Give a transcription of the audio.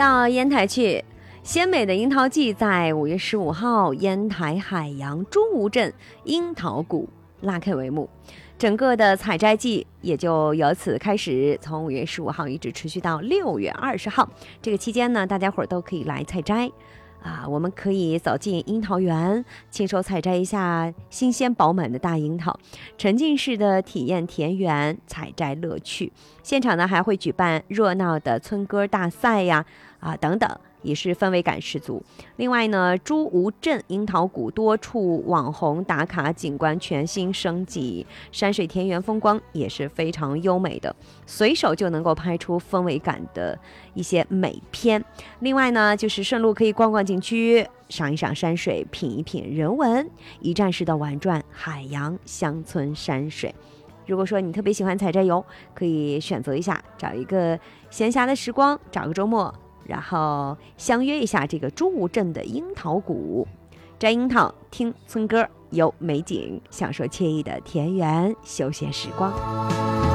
到烟台去。鲜美的樱桃季在5月15号烟台海洋朱吴镇樱桃谷拉开帷幕，整个的采摘季也就由此开始，从5月15号一直持续到6月20号。这个期间呢，大家伙儿都可以来采摘我们可以走进樱桃园，亲手采摘一下新鲜饱满的大樱桃，沉浸式的体验田园采摘乐趣。现场呢还会举办热闹的村歌大赛呀等等，也是氛围感十足。另外呢，朱吴镇樱桃谷多处网红打卡景观全新升级，山水田园风光也是非常优美的，随手就能够拍出氛围感的一些美片。另外呢，就是顺路可以逛逛景区，赏一赏山水，品一品人文，一站式的玩转海洋乡村山水。如果说你特别喜欢采摘油，可以选择一下，找一个闲暇的时光，找个周末，然后相约一下这个朱吴镇的樱桃谷，摘樱桃，听村歌，游美景，享受惬意的田园休闲时光。